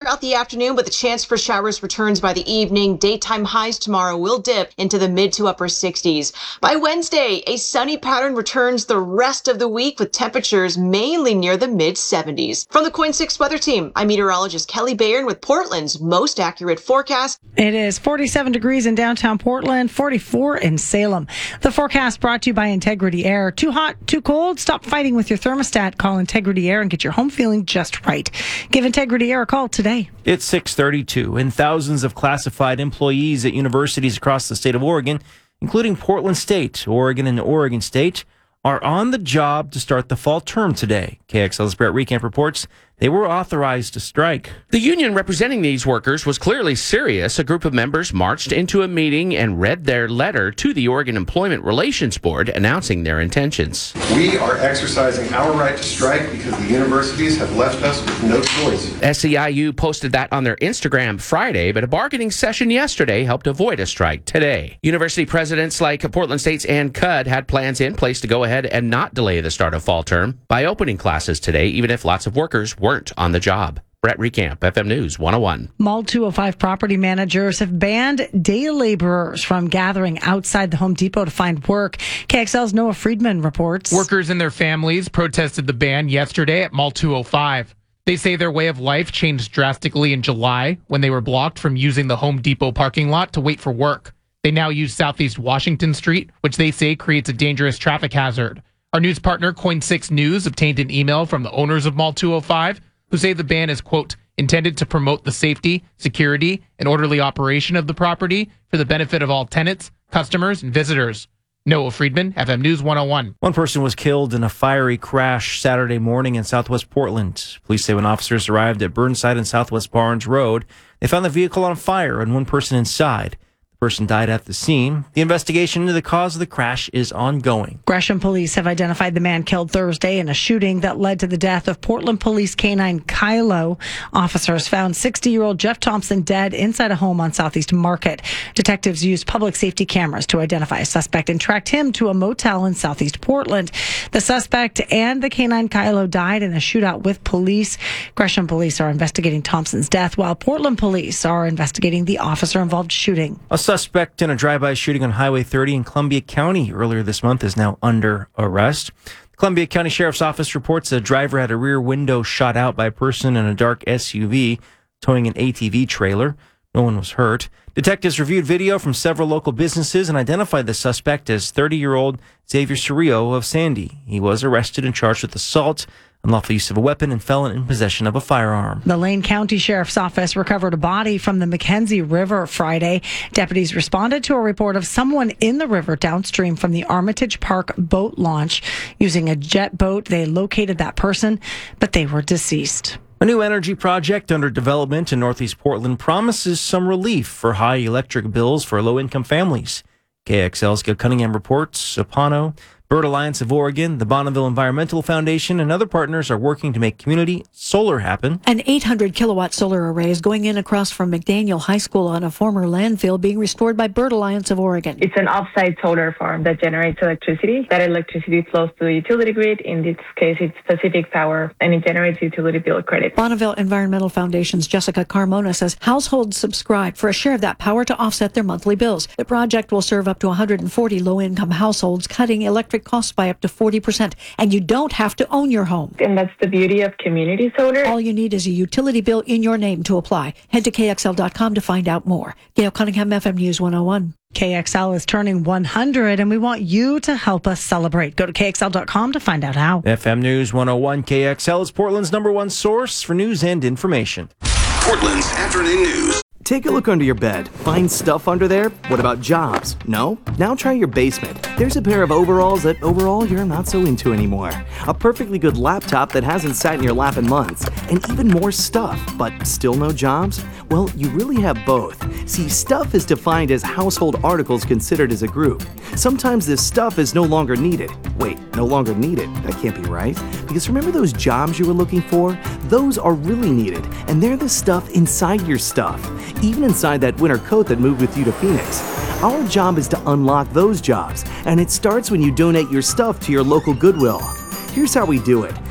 throughout the afternoon, but the chance for showers returns by the evening. Daytime highs tomorrow will dip into the mid to upper 60s. By Wednesday, a sunny pattern returns the rest of the week with temperatures mainly near the mid 70s. From the KOIN 6 weather team, I'm meteorologist Kelly Bayern with Portland's most accurate forecast. It is 47 degrees in downtown Portland, 44 in Salem. The forecast brought to you by Integrity Air. Too hot, too cold? Stop fighting with your thermostat. Call Integrity Air and get your home feeling just right. Give Integrity Air a call today. It's 6:32, and thousands of classified employees at universities across the state of Oregon, including Portland State, Oregon, and Oregon State, are on the job to start the fall term today. KXL's Brett Recamp reports they were authorized to strike. The union representing these workers was clearly serious. A group of members marched into a meeting and read their letter to the Oregon Employment Relations Board announcing their intentions. We are exercising our right to strike because the universities have left us with no choice. SEIU posted that on their Instagram Friday, but a bargaining session yesterday helped avoid a strike today. University presidents like Portland State's Ann Cudd had plans in place to go ahead and not delay the start of fall term by opening classes today, even if lots of workers weren't on the job. Brett Recamp, FM News 101. Mall 205 property managers have banned day laborers from gathering outside the Home Depot to find work. KXL's Noah Friedman reports. Workers and their families protested the ban yesterday at Mall 205. They say their way of life changed drastically in July when they were blocked from using the Home Depot parking lot to wait for work. They now use Southeast Washington Street, which they say creates a dangerous traffic hazard. Our news partner, KOIN 6 News, obtained an email from the owners of Mall 205 who say the ban is, quote, intended to promote the safety, security, and orderly operation of the property for the benefit of all tenants, customers, and visitors. Noah Friedman, FM News 101. One person was killed in a fiery crash Saturday morning in southwest Portland. Police say when officers arrived at Burnside and Southwest Barnes Road, they found the vehicle on fire and one person inside. Person died at the scene. The investigation into the cause of the crash is ongoing. Gresham police have identified the man killed Thursday in a shooting that led to the death of Portland Police Canine Kylo. Officers found 60-year-old Jeff Thompson dead inside a home on Southeast Market. Detectives used public safety cameras to identify a suspect and tracked him to a motel in Southeast Portland. The suspect and the canine Kylo died in a shootout with police. Gresham police are investigating Thompson's death, while Portland police are investigating the officer-involved shooting. A suspect in a drive-by shooting on Highway 30 in Columbia County earlier this month is now under arrest. The Columbia County Sheriff's Office reports a driver had a rear window shot out by a person in a dark SUV towing an ATV trailer. No one was hurt. Detectives reviewed video from several local businesses and identified the suspect as 30-year-old Xavier Cerrillo of Sandy. He was arrested and charged with assault, unlawful use of a weapon, and felon in possession of a firearm. The Lane County Sheriff's Office recovered a body from the McKenzie River Friday. Deputies responded to a report of someone in the river downstream from the Armitage Park boat launch. Using a jet boat, they located that person, but they were deceased. A new energy project under development in Northeast Portland promises some relief for high electric bills for low-income families. KXL's Gil Cunningham reports. Apano, Bird Alliance of Oregon, the Bonneville Environmental Foundation, and other partners are working to make community solar happen. An 800-kilowatt solar array is going in across from McDaniel High School on a former landfill being restored by Bird Alliance of Oregon. It's an off-site solar farm that generates electricity. That electricity flows to the utility grid. In this case, it's Pacific Power, and it generates utility bill credit. Bonneville Environmental Foundation's Jessica Carmona says households subscribe for a share of that power to offset their monthly bills. The project will serve up to 140 low-income households, cutting electric costs by up to 40%. And you don't have to own your home. And that's the beauty of community solar. All you need is a utility bill in your name to apply. Head to KXL.com to find out more. Gail Cunningham, FM News 101. KXL is turning 100, and we want you to help us celebrate. Go to KXL.com to find out how. FM News 101 KXL is Portland's #1 source for news and information. Portland's afternoon news. Take a look under your bed. Find stuff under there? What about jobs? No? Now try your basement. There's a pair of overalls that overall you're not so into anymore. A perfectly good laptop that hasn't sat in your lap in months. And even more stuff, but still no jobs? Well, you really have both. See, stuff is defined as household articles considered as a group. Sometimes this stuff is no longer needed. Wait, no longer needed? That can't be right. Because remember those jobs you were looking for? Those are really needed, and they're the stuff inside your stuff. Even inside that winter coat that moved with you to Phoenix. Our job is to unlock those jobs, and it starts when you donate your stuff to your local Goodwill. Here's how we do it.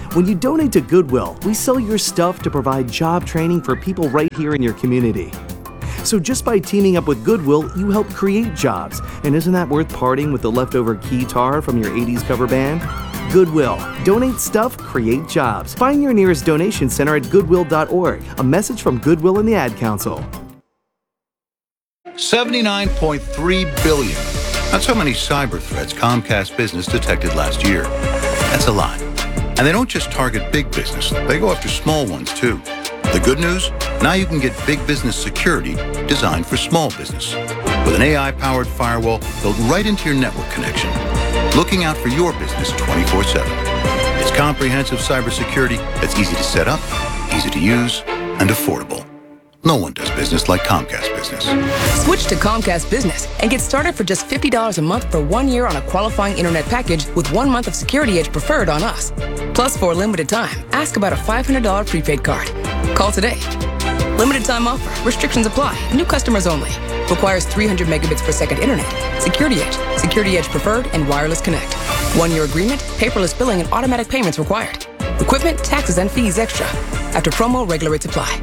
When you donate to Goodwill, we sell your stuff to provide job training for people right here in your community. So just by teaming up with Goodwill, you help create jobs. And isn't that worth parting with the leftover keytar from your 80s cover band? Goodwill. Donate stuff, create jobs. Find your nearest donation center at goodwill.org. A message from Goodwill and the Ad Council. $79.3 billion. That's how many cyber threats Comcast Business detected last year. That's a lot. And they don't just target big business. They go after small ones, too. The good news? Now you can get big business security designed for small business. With an AI-powered firewall built right into your network connection. Looking out for your business 24/7. It's comprehensive cybersecurity that's easy to set up, easy to use, and affordable. No one does business like Comcast Business. Switch to Comcast Business and get started for just $50 a month for 1 year on a qualifying internet package with 1 month of Security Edge Preferred on us. Plus, for a limited time, ask about a $500 prepaid card. Call today. Limited time offer. Restrictions apply. New customers only. Requires 300 megabits per second internet. Security Edge, Security Edge Preferred, and Wireless Connect. 1 year agreement, paperless billing, and automatic payments required. Equipment, taxes, and fees extra. After promo, regular rates apply.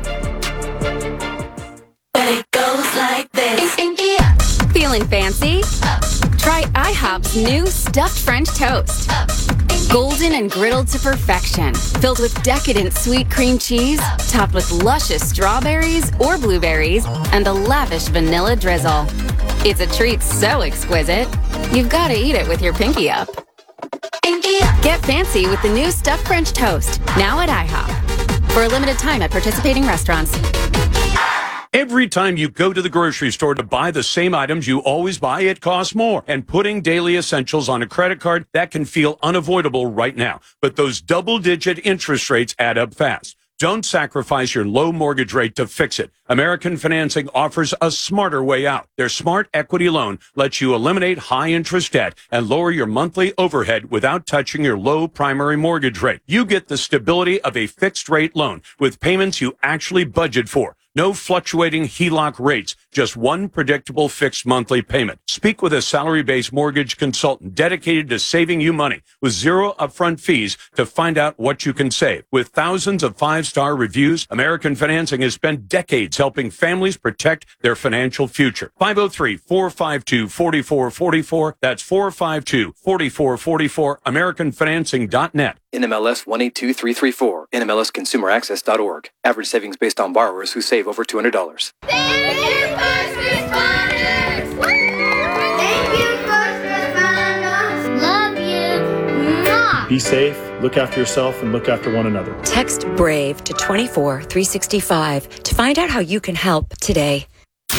It goes like this. Feeling fancy? Try IHOP's new stuffed French toast. Golden and griddled to perfection. Filled with decadent sweet cream cheese, topped with luscious strawberries or blueberries, and a lavish vanilla drizzle. It's a treat so exquisite, you've got to eat it with your pinky up. Get fancy with the new stuffed French toast, now at IHOP. For a limited time at participating restaurants. Every time you go to the grocery store to buy the same items you always buy, it costs more. And putting daily essentials on a credit card, that can feel unavoidable right now. But those double-digit interest rates add up fast. Don't sacrifice your low mortgage rate to fix it. American Financing offers a smarter way out. Their Smart Equity Loan lets you eliminate high-interest debt and lower your monthly overhead without touching your low primary mortgage rate. You get the stability of a fixed-rate loan with payments you actually budget for. No fluctuating HELOC rates, just one predictable fixed monthly payment. Speak with a salary-based mortgage consultant dedicated to saving you money with zero upfront fees to find out what you can save. With thousands of five-star reviews, American Financing has spent decades helping families protect their financial future. 503-452-4444. That's 452-4444. AmericanFinancing.net. NMLS 182334. NMLSConsumerAccess.org. Average savings based on borrowers who save over $200. Thank you, first responders! Thank you, first responders! Love you! Mwah! Be safe, look after yourself, and look after one another. Text BRAVE to 24365 to find out how you can help today.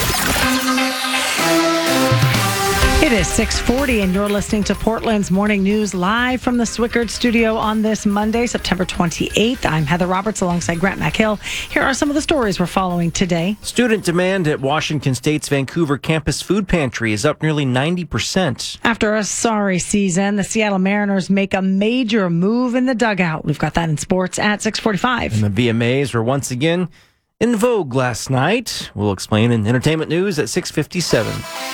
It is 6:40 and you're listening to Portland's Morning News live from the Swickard studio on this Monday, September 28th. I'm Heather Roberts alongside Grant McHill. Here are some of the stories we're following today. Student demand at Washington State's Vancouver campus food pantry is up nearly 90%. After a sorry season, the Seattle Mariners make a major move in the dugout. We've got that in sports at 6:45. And the VMAs were once again in vogue last night. We'll explain in entertainment news at 6:57.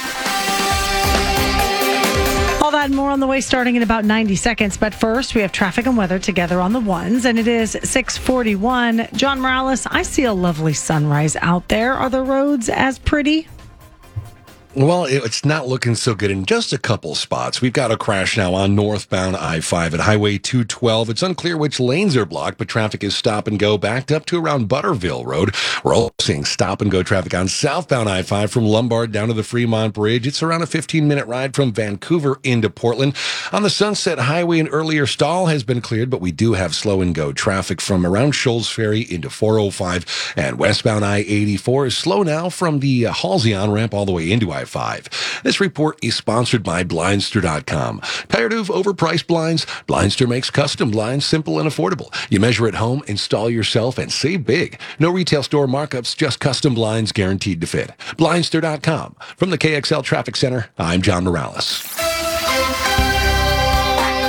All that and more on the way starting in about 90 seconds. But first, we have traffic and weather together on the ones, and it is 6:41. John Morales, I see a lovely sunrise out there. Are the roads as pretty? Well, it's not looking so good in just a couple spots. We've got a crash now on northbound I-5 at Highway 212. It's unclear which lanes are blocked, but traffic is stop and go backed up to around Butterville Road. We're also seeing stop and go traffic on southbound I-5 from Lombard down to the Fremont Bridge. It's around a 15-minute ride from Vancouver into Portland. On the Sunset Highway, an earlier stall has been cleared, but we do have slow and go traffic from around Shoals Ferry into 405. And westbound I-84 is slow now from the Halsey on-ramp all the way into I-5. This report is sponsored by Blindster.com. Tired of overpriced blinds? Blindster makes custom blinds simple and affordable. You measure at home, install yourself, and save big. No retail store markups, just custom blinds guaranteed to fit. Blindster.com. From the KXL Traffic Center, I'm John Morales.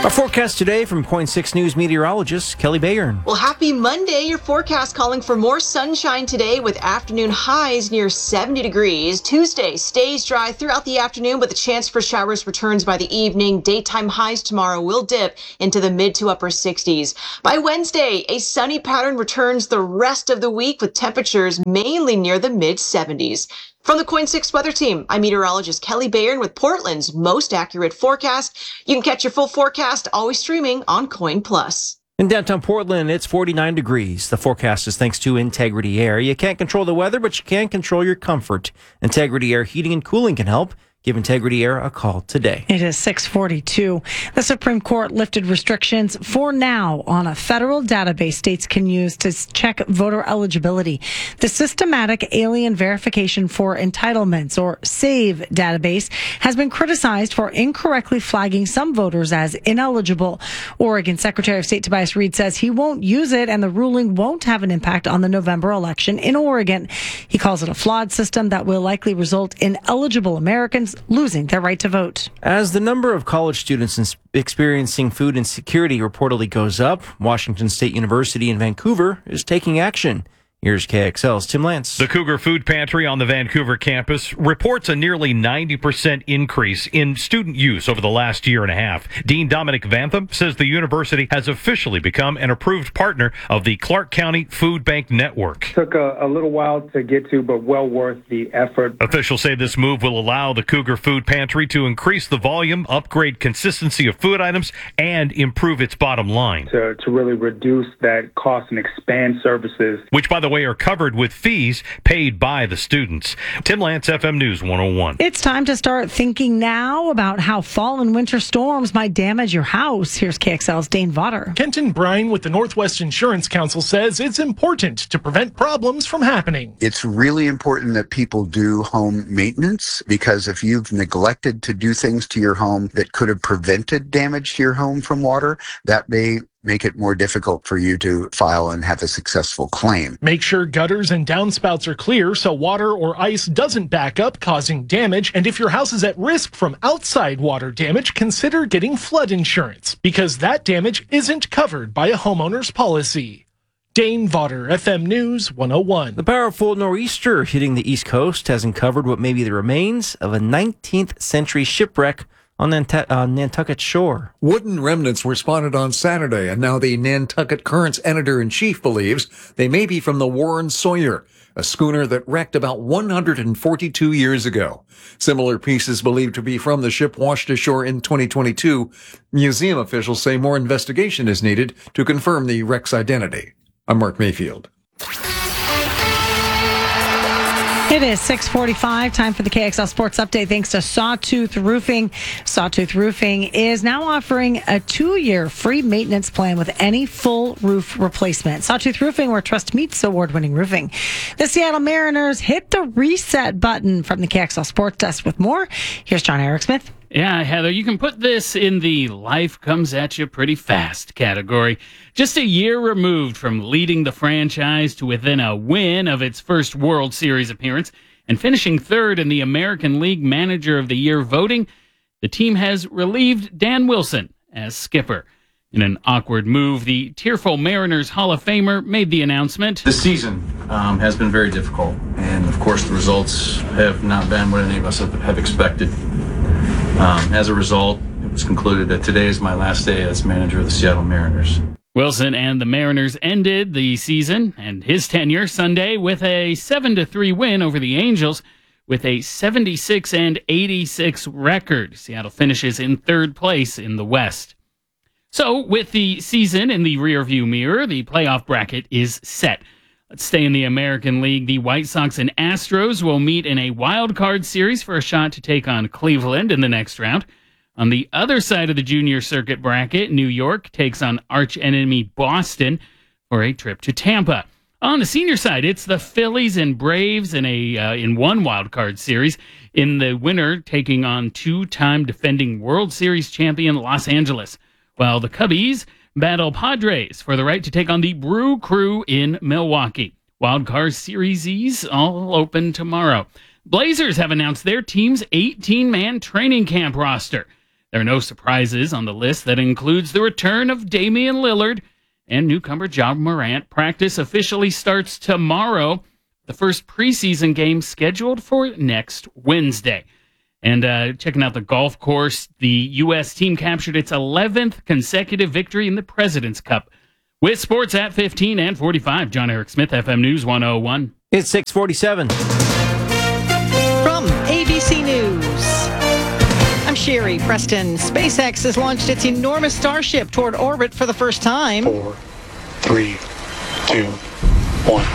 Our forecast today from Point 6 News meteorologist Kelly Bayern. Well, happy Monday. Your forecast calling for more sunshine today with afternoon highs near 70 degrees. Tuesday stays dry throughout the afternoon, but the chance for showers returns by the evening. Daytime highs tomorrow will dip into the mid to upper 60s. By Wednesday, a sunny pattern returns the rest of the week with temperatures mainly near the mid 70s. From the Coin 6 Weather Team, I'm meteorologist Kelly Bayern with Portland's most accurate forecast. You can catch your full forecast always streaming on Coin Plus. In downtown Portland, it's 49 degrees. The forecast is thanks to Integrity Air. You can't control the weather, but you can control your comfort. Integrity Air heating and cooling can help. Give Integrity Air a call today. It is 6:42. The Supreme Court lifted restrictions for now on a federal database states can use to check voter eligibility. The Systematic Alien Verification for Entitlements, or SAVE database, has been criticized for incorrectly flagging some voters as ineligible. Oregon Secretary of State Tobias Reed says he won't use it and the ruling won't have an impact on the November election in Oregon. He calls it a flawed system that will likely result in eligible Americans losing their right to vote. As the number of college students experiencing food insecurity reportedly goes up, Washington State University in Vancouver is taking action. Here's KXL's Tim Lance. The Cougar Food Pantry on the Vancouver campus reports a nearly 90% increase in student use over the last year and a half. Dean Dominic Vantham says the university has officially become an approved partner of the Clark County Food Bank Network. Took a little while to get to, but well worth the effort. Officials say this move will allow the Cougar Food Pantry to increase the volume, upgrade consistency of food items, and improve its bottom line. To really reduce that cost and expand services. Which, by the way, are covered with fees paid by the students. Tim Lance, FM News 101. It's time to start thinking now about how fall and winter storms might damage your house. Here's KXL's Dane Vaughter. Kenton Brine with the Northwest Insurance Council says it's important to prevent problems from happening. It's really important that people do home maintenance, because if you've neglected to do things to your home that could have prevented damage to your home from water, that may make it more difficult for you to file and have a successful claim. Make sure gutters and downspouts are clear so water or ice doesn't back up, causing damage. And if your house is at risk from outside water damage, consider getting flood insurance, because that damage isn't covered by a homeowner's policy. Dane Vaughter, FM News 101. The powerful nor'easter hitting the East Coast has uncovered what may be the remains of a 19th century shipwreck on Nantucket shore. Wooden remnants were spotted on Saturday, and now the Nantucket Current's editor-in-chief believes they may be from the Warren Sawyer, a schooner that wrecked about 142 years ago. Similar pieces believed to be from the ship washed ashore in 2022. Museum officials say more investigation is needed to confirm the wreck's identity. I'm Mark Mayfield. It is 6:45, time for the KXL Sports Update thanks to Sawtooth Roofing. Sawtooth Roofing is now offering a 2-year free maintenance plan with any full roof replacement. Sawtooth Roofing, where trust meets award-winning roofing. The Seattle Mariners hit the reset button. From the KXL Sports Desk with more, here's John Eric Smith. Yeah, Heather, you can put this in the life comes at you pretty fast category. Just a year removed from leading the franchise to within a win of its first World Series appearance and finishing third in the American League Manager of the Year voting, the team has relieved Dan Wilson as skipper. In an awkward move, the tearful Mariners Hall of Famer made the announcement. This season has been very difficult, and of course the results have not been what any of us have expected. As a result, it was concluded that today is my last day as manager of the Seattle Mariners. Wilson and the Mariners ended the season and his tenure Sunday with a 7-3 win over the Angels with a 76-86 record. Seattle finishes in third place in the West. So, with the season in the rearview mirror, the playoff bracket is set. Let's stay in the American League. The White Sox and Astros will meet in a wild card series for a shot to take on Cleveland in the next round. On the other side of the junior circuit bracket, New York takes on arch-enemy Boston for a trip to Tampa. On the senior side, it's the Phillies and Braves in one wild card series. In the winner, taking on two-time defending World Series champion Los Angeles, while the Cubbies battle Padres for the right to take on the Brew Crew in Milwaukee. Wild card series all open tomorrow. Blazers have announced their team's 18-man training camp roster. There are no surprises on the list that includes the return of Damian Lillard and newcomer Ja Morant. Practice officially starts tomorrow. The first preseason game scheduled for next Wednesday. And checking out the golf course, the U.S. team captured its 11th consecutive victory in the President's Cup. With sports at 15 and 45, John Eric Smith, FM News 101. It's 6:47. From ABC News, I'm Sherry Preston. SpaceX has launched its enormous Starship toward orbit for the first time. 4, 3, 2, 1.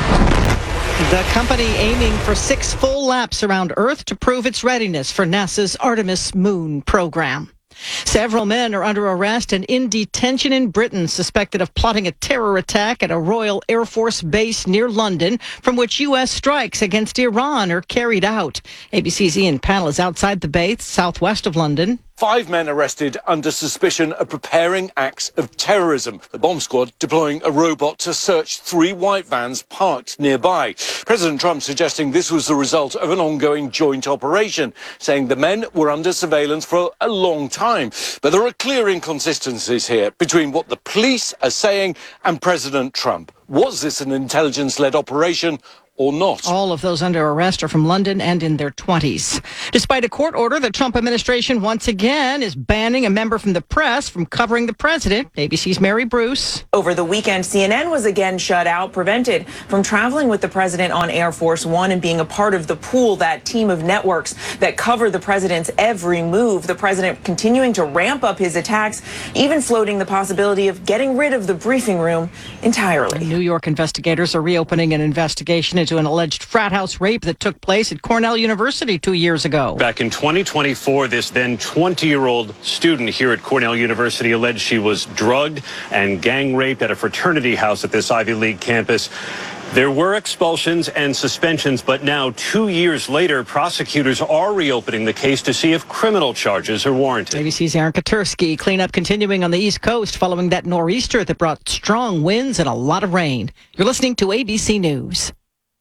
The company aiming for 6 full laps around Earth to prove its readiness for NASA's Artemis moon program. Several men are under arrest and in detention in Britain, suspected of plotting a terror attack at a Royal Air Force base near London, from which U.S. strikes against Iran are carried out. ABC's Ian Pannell is outside the base, southwest of London. 5 men arrested under suspicion of preparing acts of terrorism. The bomb squad deploying a robot to search 3 white vans parked nearby. President Trump suggesting this was the result of an ongoing joint operation, saying the men were under surveillance for a long time. But there are clear inconsistencies here between what the police are saying and President Trump. Was this an intelligence-led operation or not? All of those under arrest are from London and in their 20s. Despite a court order, the Trump administration once again is banning a member from the press from covering the president. ABC's Mary Bruce. Over the weekend, CNN was again shut out, prevented from traveling with the president on Air Force One and being a part of the pool, that team of networks that cover the president's every move. The president continuing to ramp up his attacks, even floating the possibility of getting rid of the briefing room entirely. New York investigators are reopening an investigation into an alleged frat house rape that took place at Cornell University 2 years ago. Back in 2024, this then 20-year-old student here at Cornell University alleged she was drugged and gang raped at a fraternity house at this Ivy League campus. There were expulsions and suspensions, but now 2 years later, prosecutors are reopening the case to see if criminal charges are warranted. ABC's Aaron Katursky. Cleanup continuing on the East Coast following that nor'easter that brought strong winds and a lot of rain. You're listening to ABC News.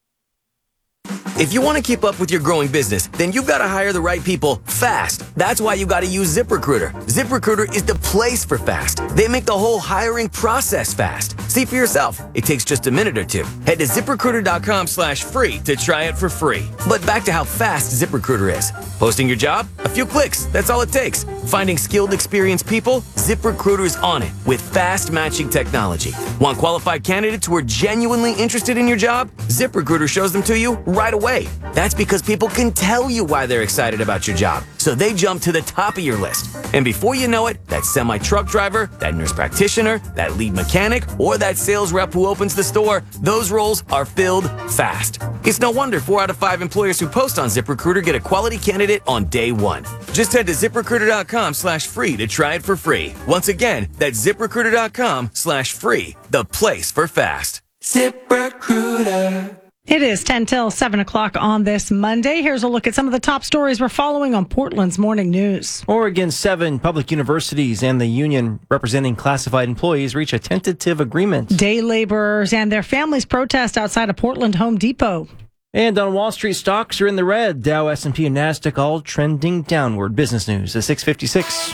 If you want to keep up with your growing business, then you've got to hire the right people fast. That's why you got to use ZipRecruiter. ZipRecruiter is the place for fast. They make the whole hiring process fast. See for yourself. It takes just a minute or two. Head to ZipRecruiter.com/free to try it for free. But back to how fast ZipRecruiter is. Posting your job? A few clicks. That's all it takes. Finding skilled, experienced people? ZipRecruiter is on it with fast matching technology. Want qualified candidates who are genuinely interested in your job? ZipRecruiter shows them to you right away. That's because people can tell you why they're excited about your job, so they jump to the top of your list. And before you know it, that semi-truck driver, that nurse practitioner, that lead mechanic, or that sales rep who opens the store, those roles are filled fast. It's no wonder 4 out of 5 employers who post on ZipRecruiter get a quality candidate on day one. Just head to ZipRecruiter.com/free to try it for free. Once again, that's ZipRecruiter.com/free, the place for fast. ZipRecruiter. It is 10 till 7 o'clock on this Monday. Here's a look at some of the top stories we're following on Portland's Morning News. Oregon's 7 public universities and the union representing classified employees reach a tentative agreement. Day laborers and their families protest outside of Portland Home Depot. And on Wall Street, stocks are in the red. Dow, S&P, and NASDAQ all trending downward. Business News at 6:56.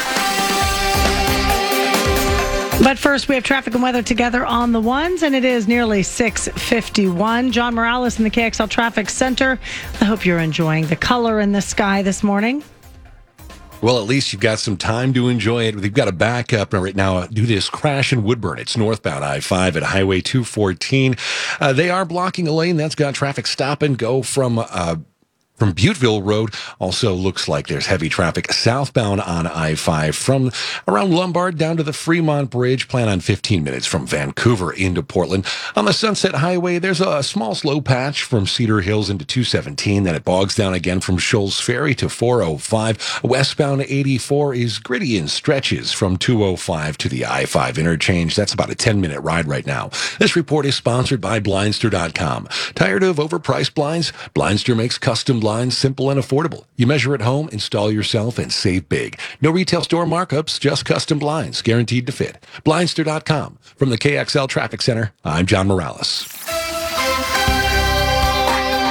But first, we have traffic and weather together on the ones, and it is nearly 6:51. John Morales in the KXL Traffic Center. I hope you're enjoying the color in the sky this morning. Well, at least you've got some time to enjoy it. We've got a backup right now due to this crash in Woodburn. It's northbound I-5 at Highway 214. They are blocking a lane. That's got traffic stop and go from Butteville Road. Also looks like there's heavy traffic southbound on I-5 from around Lombard down to the Fremont Bridge. Plan on 15 minutes from Vancouver into Portland. On the Sunset Highway, there's a small slow patch from Cedar Hills into 217. Then it bogs down again from Shoals Ferry to 405. Westbound 84 is gritty in stretches from 205 to the I-5 interchange. That's about a 10-minute ride right now. This report is sponsored by Blindster.com. Tired of overpriced blinds? Blindster makes custom blinds simple and affordable. You measure at home, install yourself, and save big. No retail store markups, just custom blinds, guaranteed to fit. Blindster.com. From the KXL Traffic Center, I'm John Morales.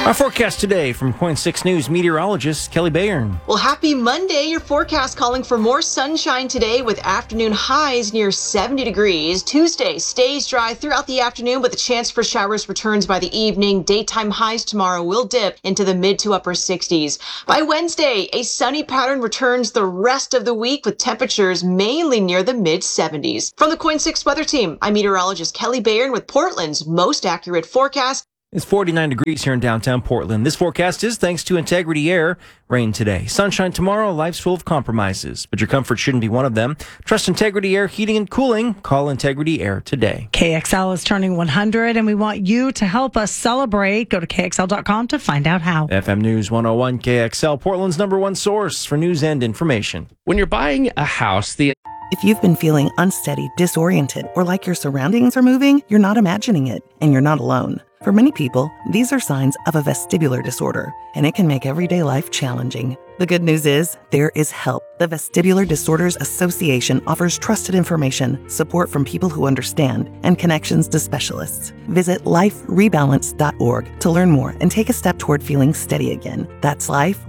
Our forecast today from Point 6 News meteorologist Kelly Bayern. Well, happy Monday. Your forecast calling for more sunshine today with afternoon highs near 70 degrees. Tuesday stays dry throughout the afternoon with a chance for showers returns by the evening. Daytime highs tomorrow will dip into the mid to upper 60s. By Wednesday, a sunny pattern returns the rest of the week with temperatures mainly near the mid 70s. From the Coin 6 Weather Team, I'm meteorologist Kelly Bayern with Portland's most accurate forecast. It's 49 degrees here in downtown Portland. This forecast is thanks to Integrity Air. Rain today. Sunshine tomorrow. Life's full of compromises, but your comfort shouldn't be one of them. Trust Integrity Air Heating and Cooling. Call Integrity Air today. KXL is turning 100, and we want you to help us celebrate. Go to KXL.com to find out how. FM News 101 KXL, Portland's #1 source for news and information. When you're buying a house, If you've been feeling unsteady, disoriented, or like your surroundings are moving, you're not imagining it, and you're not alone. For many people, these are signs of a vestibular disorder, and it can make everyday life challenging. The good news is, there is help. The Vestibular Disorders Association offers trusted information, support from people who understand, and connections to specialists. Visit liferebalance.org to learn more and take a step toward feeling steady again. That's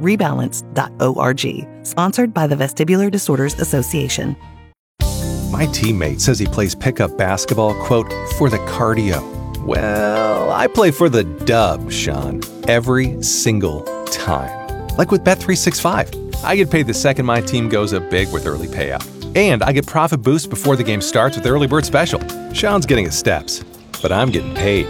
liferebalance.org. Sponsored by the Vestibular Disorders Association. My teammate says he plays pickup basketball, quote, for the cardio. Well, I play for the dub, Sean, every single time. Like with Bet365. I get paid the second my team goes up big with early payout. And I get profit boost before the game starts with Early Bird Special. Sean's getting his steps, but I'm getting paid.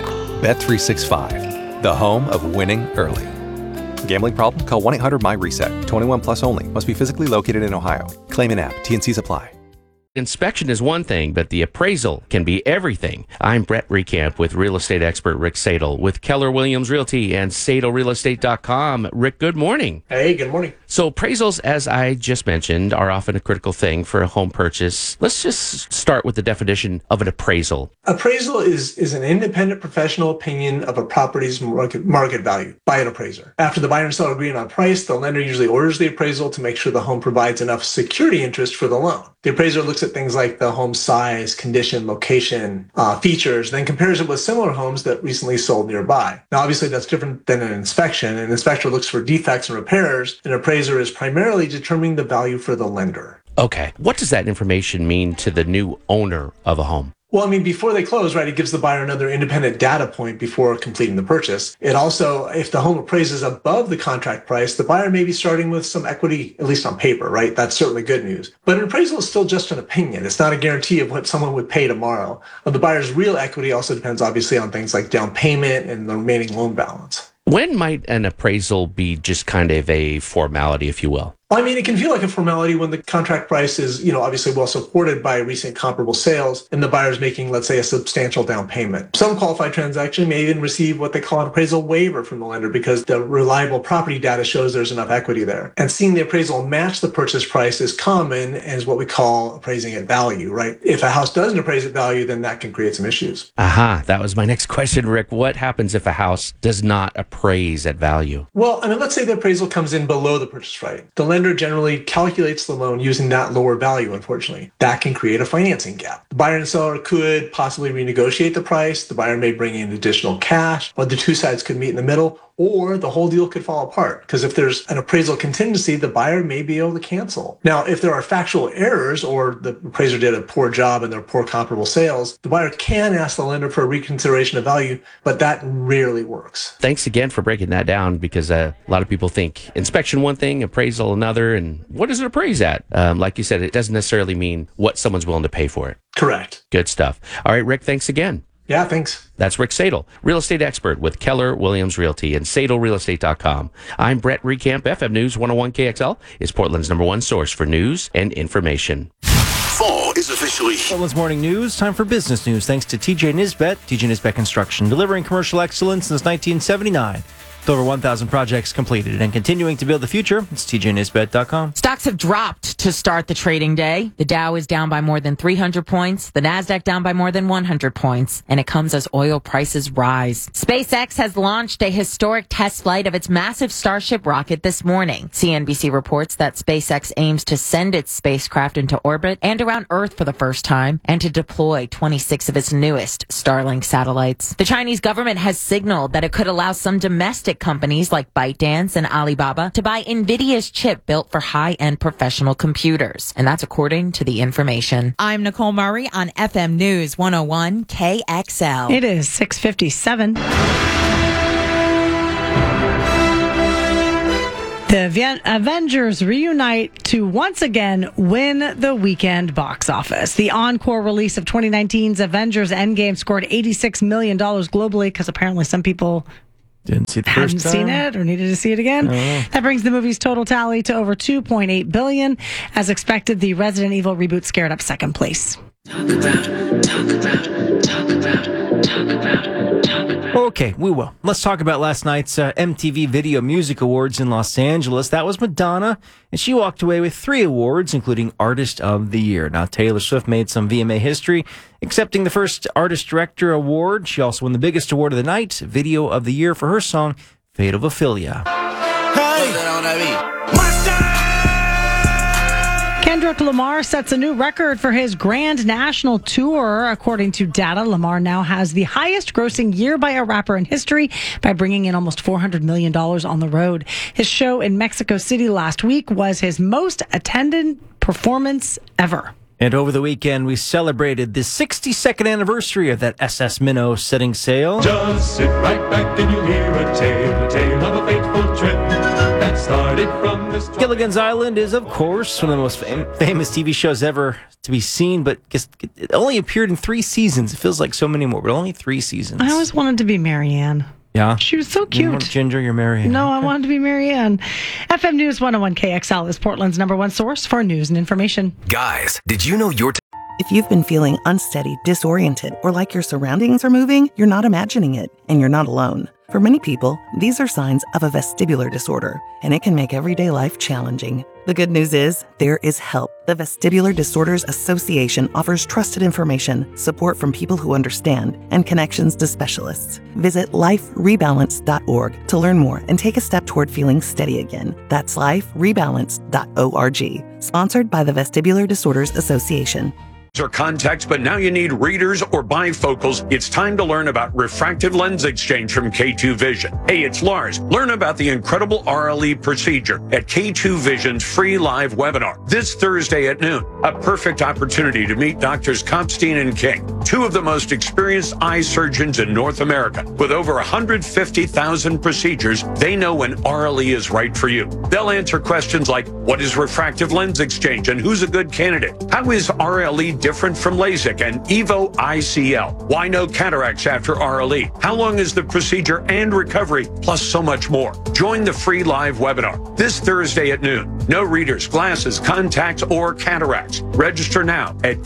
Bet365, the home of winning early. Gambling problem? Call 1-800-MY-RESET. 21 plus only. Must be physically located in Ohio. Claim in app. T&Cs apply. inspection is one thing, but the appraisal can be everything. I'm Brett Recamp with real estate expert Rick Sadel with Keller Williams Realty and SadelRealEstate.com. Rick, good morning. Hey, good morning. So appraisals, as I just mentioned, are often a critical thing for a home purchase. Let's just start with the definition of an appraisal. Appraisal is an independent professional opinion of a property's market value by an appraiser. After the buyer and seller agree on price, the lender usually orders the appraisal to make sure the home provides enough security interest for the loan. The appraiser looks at things like the home's size, condition, location, features, then compares it with similar homes that recently sold nearby. Now, obviously, that's different than an inspection. An inspector looks for defects and repairs. An appraiser is primarily determining the value for the lender. Okay. What does that information mean to the new owner of a home? Well, I mean, before they close, right, it gives the buyer another independent data point before completing the purchase. It also, if the home appraises above the contract price, the buyer may be starting with some equity, at least on paper, right? That's certainly good news. But an appraisal is still just an opinion. It's not a guarantee of what someone would pay tomorrow. The buyer's real equity also depends, obviously, on things like down payment and the remaining loan balance. When might an appraisal be just kind of a formality, if you will? Well, I mean, it can feel like a formality when the contract price is, obviously well supported by recent comparable sales and the buyer's making, let's say, a substantial down payment. Some qualified transactions may even receive what they call an appraisal waiver from the lender because the reliable property data shows there's enough equity there. And seeing the appraisal match the purchase price is common and is what we call appraising at value, right? If a house doesn't appraise at value, then that can create some issues. Aha, that was my next question, Rick. What happens if a house does not appraise at value? Well, I mean, let's say the appraisal comes in below the purchase price. The lender generally calculates the loan using that lower value, unfortunately. That can create a financing gap. The buyer and seller could possibly renegotiate the price. The buyer may bring in additional cash, or the two sides could meet in the middle, or the whole deal could fall apart. Because if there's an appraisal contingency, the buyer may be able to cancel. Now, if there are factual errors or the appraiser did a poor job and there are poor comparable sales, the buyer can ask the lender for a reconsideration of value, but that rarely works. Thanks again for breaking that down because a lot of people think inspection one thing, appraisal another, and what does it appraise at? Like you said, it doesn't necessarily mean what someone's willing to pay for it. Correct. Good stuff. All right, Rick, thanks again. Yeah, thanks. That's Rick Sadel, real estate expert with Keller Williams Realty and SadelRealEstate.com. I'm Brett Recamp. FM News 101 KXL is Portland's #1 source for news and information. Fall is officially Portland's morning news. Time for business news. Thanks to TJ Nisbet, TJ Nisbet Construction, delivering commercial excellence since 1979. With over 1,000 projects completed and continuing to build the future, it's TJNisbet.com. Stocks have dropped to start the trading day. The Dow is down by more than 300 points, the NASDAQ down by more than 100 points, and it comes as oil prices rise. SpaceX has launched a historic test flight of its massive Starship rocket this morning. CNBC reports that SpaceX aims to send its spacecraft into orbit and around Earth for the first time and to deploy 26 of its newest Starlink satellites. The Chinese government has signaled that it could allow some domestic chip companies like ByteDance and Alibaba to buy NVIDIA's chip built for high-end professional computers. And that's according to the information. I'm Nicole Murray on FM News 101 KXL. It is 6:57. The Avengers reunite to once again win the weekend box office. The encore release of 2019's Avengers Endgame scored $86 million globally because apparently some people didn't see it the first time. Hadn't seen it or needed to see it again. That brings the movie's total tally to over $2.8 billion. As expected, the Resident Evil reboot scared up second place. Okay, we will. Let's talk about last night's MTV Video Music Awards in Los Angeles. That was Madonna, and she walked away with 3 awards, including Artist of the Year. Now, Taylor Swift made some VMA history, accepting the first Artist Director Award. She also won the biggest award of the night, Video of the Year, for her song, Fatal Ophelia. Kendrick Lamar sets a new record for his grand national tour. According to data, Lamar now has the highest grossing year by a rapper in history by bringing in almost $400 million on the road. His show in Mexico City last week was his most attended performance ever. And over the weekend, we celebrated the 62nd anniversary of that SS Minnow setting sail. Just sit right back and you'll hear a tale of a fateful trip that started from this. Gilligan's Island is, of course, one of the most famous TV shows ever to be seen, but it only appeared in 3 seasons. It feels like so many more, but only 3 seasons. I always wanted to be Marianne. Yeah. She was so cute. Ginger, you're Marianne. No, I wanted to be Marianne. FM News 101 KXL is Portland's #1 source for news and information. Guys, did you know your... If you've been feeling unsteady, disoriented, or like your surroundings are moving, you're not imagining it, and you're not alone. For many people, these are signs of a vestibular disorder, and it can make everyday life challenging. The good news is, there is help. The Vestibular Disorders Association offers trusted information, support from people who understand, and connections to specialists. Visit liferebalance.org to learn more and take a step toward feeling steady again. That's liferebalance.org. Sponsored by the Vestibular Disorders Association. Or contacts, but now you need readers or bifocals. It's time to learn about refractive lens exchange from K2 Vision. Hey, it's Lars. Learn about the incredible RLE procedure at K2 Vision's free live webinar this Thursday at noon. A perfect opportunity to meet Doctors Kopstein and King, 2 of the most experienced eye surgeons in North America. With over 150,000 procedures, they know when RLE is right for you. They'll answer questions like, what is refractive lens exchange and who's a good candidate? How is RLE different from LASIK and EVO ICL? Why no cataracts after RLE? How long is the procedure and recovery? Plus so much more. Join the free live webinar this Thursday at noon. No readers, glasses, contacts, or cataracts. Register now at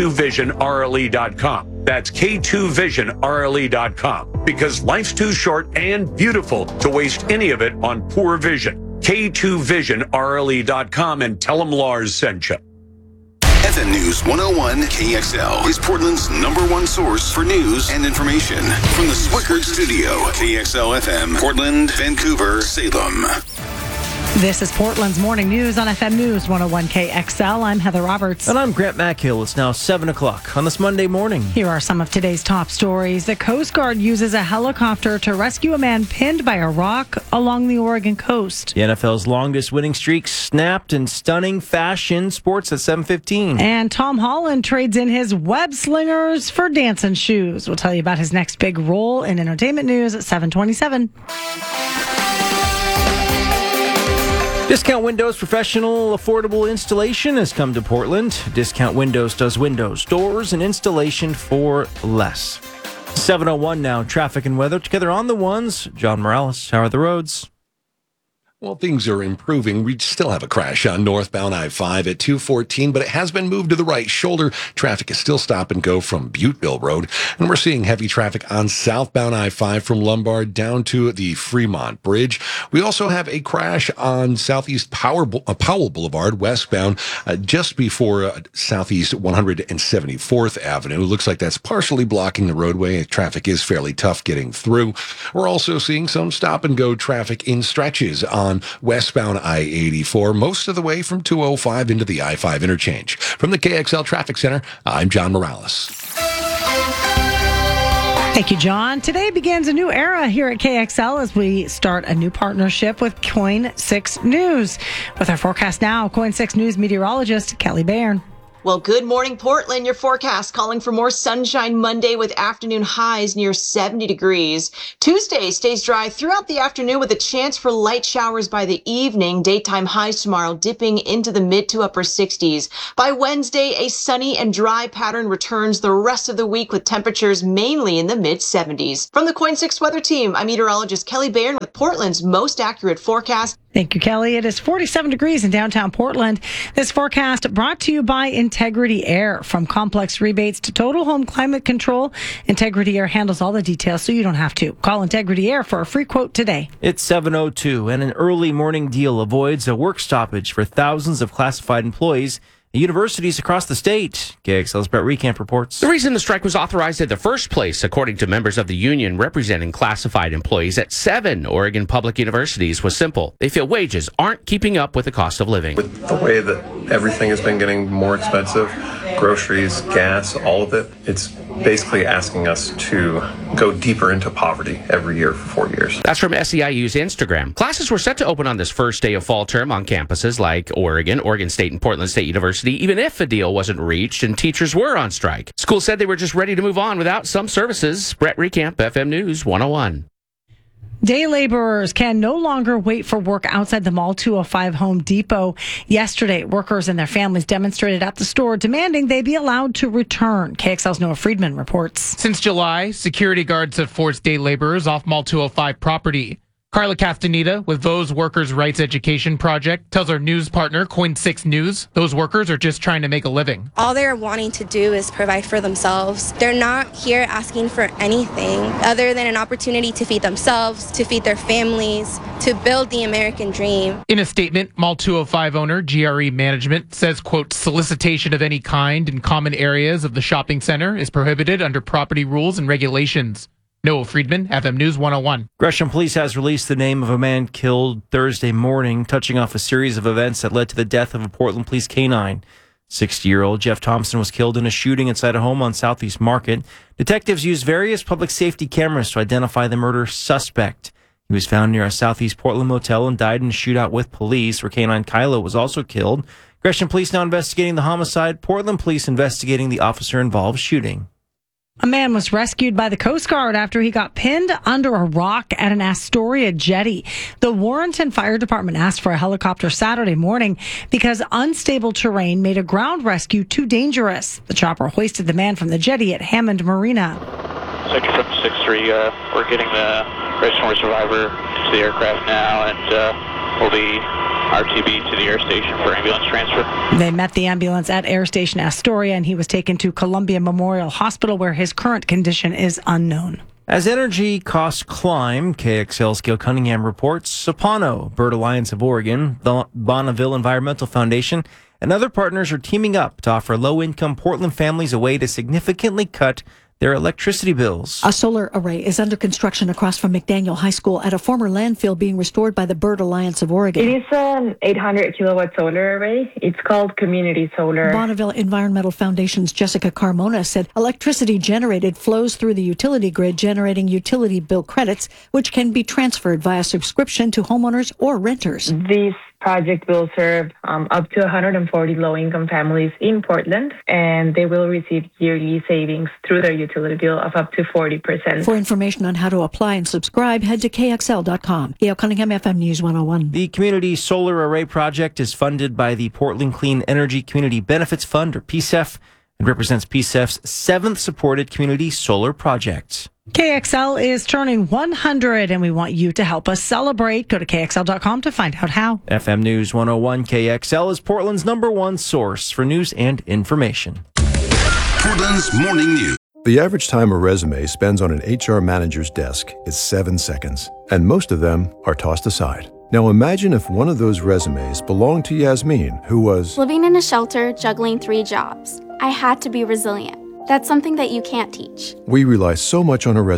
K2VisionRLE.com. That's K2VisionRLE.com. Because life's too short and beautiful to waste any of it on poor vision. K2VisionRLE.com and tell them Lars sent you. FM News 101 KXL is Portland's #1 source for news and information. From the Swickard Studio, KXL FM, Portland, Vancouver, Salem. This is Portland's Morning News on FM News 101 KXL. I'm Heather Roberts. And I'm Grant Mackill. It's now 7 o'clock on this Monday morning. Here are some of today's top stories. The Coast Guard uses a helicopter to rescue a man pinned by a rock along the Oregon coast. The NFL's longest winning streak snapped in stunning fashion. Sports at 7:15. And Tom Holland trades in his web slingers for dancing shoes. We'll tell you about his next big role in entertainment news at 7:27. Discount Windows professional affordable installation has come to Portland. Discount Windows does windows, doors, and installation for less. 7:01 now, traffic and weather together on the ones. John Morales, how are the roads? Well, things are improving. We still have a crash on northbound I-5 at 214, but it has been moved to the right shoulder. Traffic is still stop and go from Butteville Road. And we're seeing heavy traffic on southbound I-5 from Lombard down to the Fremont Bridge. We also have a crash on southeast Powell Boulevard westbound just before southeast 174th Avenue. Looks like that's partially blocking the roadway. Traffic is fairly tough getting through. We're also seeing some stop and go traffic in stretches on westbound I-84, most of the way from 205 into the I-5 interchange. From the KXL Traffic Center, I'm John Morales. Thank you, John. Today begins a new era here at KXL as we start a new partnership with Coin6 News. With our forecast now, Coin6 News meteorologist Kelly Bairn. Well, good morning, Portland. Your forecast calling for more sunshine Monday with afternoon highs near 70 degrees. Tuesday stays dry throughout the afternoon with a chance for light showers by the evening. Daytime highs tomorrow dipping into the mid to upper 60s. By Wednesday, a sunny and dry pattern returns the rest of the week with temperatures mainly in the mid 70s. From the Coin6 weather team, I'm meteorologist Kelly Bairn with Portland's most accurate forecast. Thank you, Kelly. It is 47 degrees in downtown Portland. This forecast brought to you by Integrity Air. From complex rebates to total home climate control, Integrity Air handles all the details so you don't have to. Call Integrity Air for a free quote today. It's 7:02, and an early morning deal avoids a work stoppage for thousands of classified employees at universities across the state. KXL's Brett Recamp reports. The reason the strike was authorized in the first place, according to members of the union representing classified employees at 7 Oregon public universities, was simple. They feel wages aren't keeping up with the cost of living. With the way that everything has been getting more expensive, groceries, gas, all of it, it's basically asking us to go deeper into poverty every year for 4 years. That's from SEIU's Instagram. Classes were set to open on this first day of fall term on campuses like Oregon State, and Portland State University, even if a deal wasn't reached and teachers were on strike. School said they were just ready to move on without some services. Brett Recamp, FM News 101. Day laborers can no longer wait for work outside the Mall 205 Home Depot. Yesterday, workers and their families demonstrated at the store demanding they be allowed to return. KXL's Noah Friedman reports. Since July, security guards have forced day laborers off Mall 205 property. Carla Castaneda with Vose Workers' Rights Education Project tells our news partner, Coin6 News, those workers are just trying to make a living. All they're wanting to do is provide for themselves. They're not here asking for anything other than an opportunity to feed themselves, to feed their families, to build the American dream. In a statement, Mall 205 owner GRE Management says, quote, solicitation of any kind in common areas of the shopping center is prohibited under property rules and regulations. Noah Friedman, FM News 101. Gresham Police has released the name of a man killed Thursday morning, touching off a series of events that led to the death of a Portland police canine. 60-year-old Jeff Thompson was killed in a shooting inside a home on Southeast Market. Detectives used various public safety cameras to identify the murder suspect. He was found near a Southeast Portland motel and died in a shootout with police, where canine Kylo was also killed. Gresham Police now investigating the homicide. Portland Police investigating the officer-involved shooting. A man was rescued by the Coast Guard after he got pinned under a rock at an Astoria jetty. The Warrenton Fire Department asked for a helicopter Saturday morning because unstable terrain made a ground rescue too dangerous. The chopper hoisted the man from the jetty at Hammond Marina. Second from 6-3, we're getting the registered survivor to the aircraft now, and we'll be RTB to the air station for ambulance transfer. They met the ambulance at Air Station Astoria, and he was taken to Columbia Memorial Hospital, where his current condition is unknown. As energy costs climb, KXL's Gail Cunningham reports, Sapano, Bird Alliance of Oregon, the Bonneville Environmental Foundation, and other partners are teaming up to offer low-income Portland families a way to significantly cut their electricity bills. A solar array is under construction across from McDaniel High School at a former landfill being restored by the Bird Alliance of Oregon. It is an 800 kilowatt solar array. It's called Community Solar. Bonneville Environmental Foundation's Jessica Carmona said electricity generated flows through the utility grid, generating utility bill credits, which can be transferred via subscription to homeowners or renters. This project will serve up to 140 low-income families in Portland, and they will receive yearly savings through their utility bill of up to 40%. For information on how to apply and subscribe, head to KXL.com. Gail Cunningham, FM News 101. The Community Solar Array Project is funded by the Portland Clean Energy Community Benefits Fund, or PCEF. It represents PCEF's 7th supported community solar project. KXL is turning 100, and we want you to help us celebrate. Go to KXL.com to find out how. FM News 101 KXL is Portland's #1 source for news and information. Portland's Morning News. The average time a resume spends on an HR manager's desk is 7 seconds, and most of them are tossed aside. Now imagine if one of those resumes belonged to Yasmin, who was living in a shelter, juggling 3 jobs. I had to be resilient. That's something that you can't teach. We rely so much on a resume.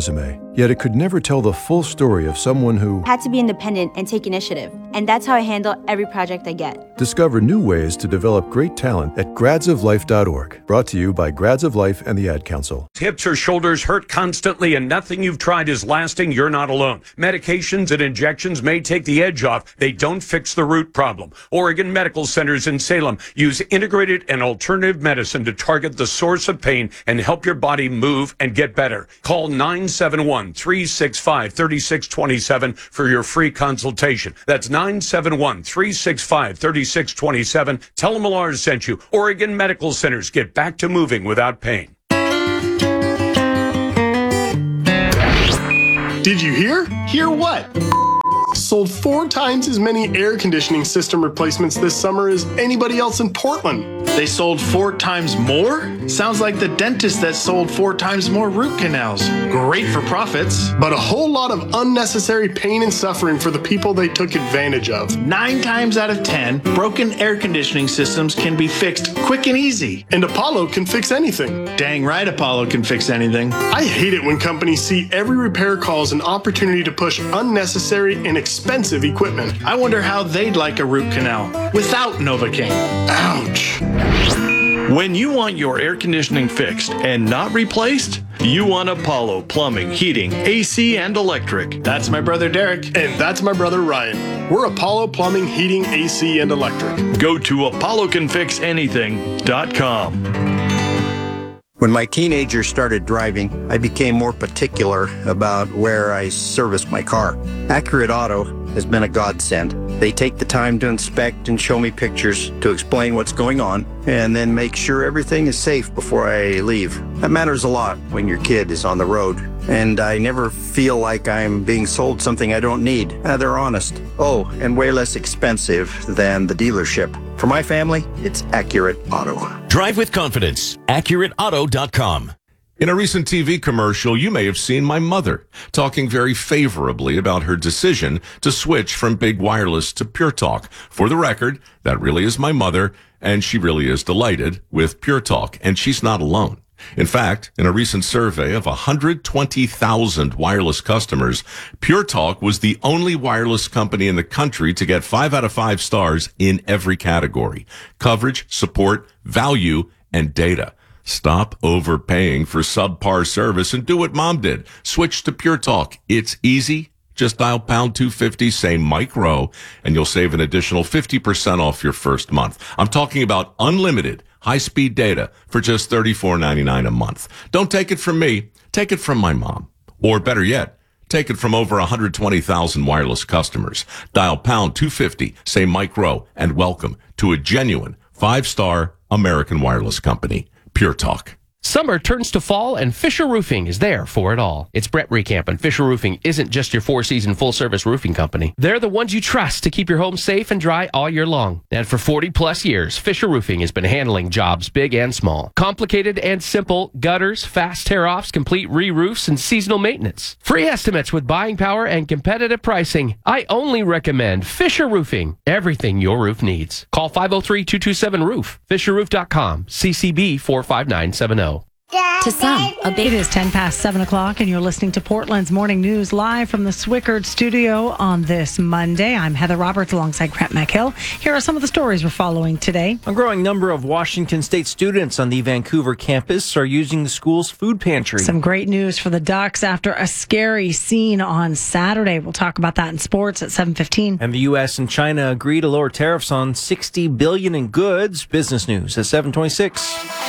Yet it could never tell the full story of someone who had to be independent and take initiative. And that's how I handle every project I get. Discover new ways to develop great talent at gradsoflife.org. Brought to you by Grads of Life and the Ad Council. Hips or shoulders hurt constantly and nothing you've tried is lasting, you're not alone. Medications and injections may take the edge off. They don't fix the root problem. Oregon Medical Centers in Salem use integrated and alternative medicine to target the source of pain and help your body move and get better. Call 971-365-3627 for your free consultation. That's 971-365-3627. Tell them Millars sent you. Oregon Medical Centers. Get back to moving without pain. Did you hear? Hear what? Sold 4 times as many air conditioning system replacements this summer as anybody else in Portland. They sold 4 times more? Sounds like the dentist that sold 4 times more root canals. Great for profits. But a whole lot of unnecessary pain and suffering for the people they took advantage of. 9 times out of 10, broken air conditioning systems can be fixed quick and easy. And Apollo can fix anything. Dang right Apollo can fix anything. I hate it when companies see every repair call as an opportunity to push unnecessary and expensive equipment. I wonder how they'd like a root canal without Novocaine. Ouch. When you want your air conditioning fixed and not replaced, you want Apollo Plumbing, Heating, AC, and Electric. That's my brother Derek. And that's my brother Ryan. We're Apollo Plumbing, Heating, AC, and Electric. Go to apollocanfixanything.com. When my teenagers started driving, I became more particular about where I serviced my car. Accurate Auto has been a godsend. They take the time to inspect and show me pictures to explain what's going on, and then make sure everything is safe before I leave. That matters a lot when your kid is on the road, and I never feel like I'm being sold something I don't need. They're honest. Oh, and way less expensive than the dealership. For my family, it's Accurate Auto. Drive with confidence. AccurateAuto.com. In a recent TV commercial, you may have seen my mother talking very favorably about her decision to switch from big wireless to Pure Talk. For the record, that really is my mother, and she really is delighted with Pure Talk, and she's not alone. In fact, in a recent survey of 120,000 wireless customers, Pure Talk was the only wireless company in the country to get 5 out of 5 stars in every category: coverage, support, value, and data. Stop overpaying for subpar service and do what Mom did. Switch to Pure Talk. It's easy. Just dial pound 250, say Mike Rowe, and you'll save an additional 50% off your first month. I'm talking about unlimited high-speed data for just $34.99 a month. Don't take it from me. Take it from my mom. Or better yet, take it from over 120,000 wireless customers. Dial pound 250, say Mike Rowe, and welcome to a genuine 5-star American wireless company, Pure Talk. Summer turns to fall, and Fisher Roofing is there for it all. It's Brett Recamp, and Fisher Roofing isn't just your 4-season full-service roofing company. They're the ones you trust to keep your home safe and dry all year long. And for 40-plus years, Fisher Roofing has been handling jobs big and small. Complicated and simple gutters, fast tear-offs, complete re-roofs, and seasonal maintenance. Free estimates with buying power and competitive pricing. I only recommend Fisher Roofing. Everything your roof needs. Call 503-227-ROOF. FisherRoof.com. CCB 45970. To some, it is 10 past 7 o'clock, and you're listening to Portland's Morning News live from the Swickard studio on this Monday. I'm Heather Roberts alongside Grant McHill. Here are some of the stories we're following today. A growing number of Washington State students on the Vancouver campus are using the school's food pantry. Some great news for the Ducks after a scary scene on Saturday. We'll talk about that in sports at 7:15. And the U.S. and China agree to lower tariffs on $60 billion in goods. Business News at 7:26.